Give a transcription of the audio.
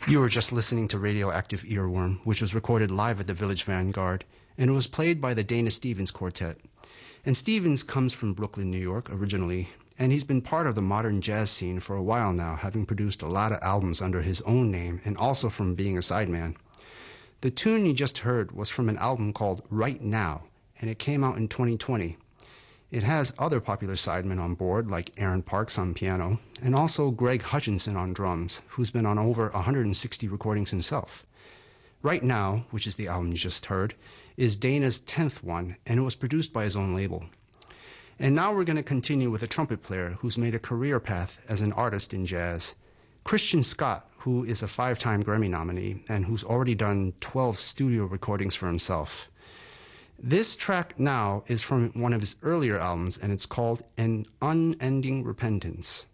You were just listening to Radioactive Earworm, which was recorded live at the Village Vanguard, and it was played by the Dana Stevens Quartet. And Stevens comes from Brooklyn, New York, originally, and he's been part of the modern jazz scene for a while now, having produced a lot of albums under his own name and also from being a sideman. The tune you just heard was from an album called Right Now, and it came out in 2020. It has other popular sidemen on board, like Aaron Parks on piano, and also Greg Hutchinson on drums, who's been on over 160 recordings himself. Right Now, which is the album you just heard, is Dana's 10th one, and it was produced by his own label. And now we're going to continue with a trumpet player who's made a career path as an artist in jazz. Christian Scott, who is a 5-time Grammy nominee and who's already done 12 studio recordings for himself. This track now is from one of his earlier albums, and it's called An Unending Repentance.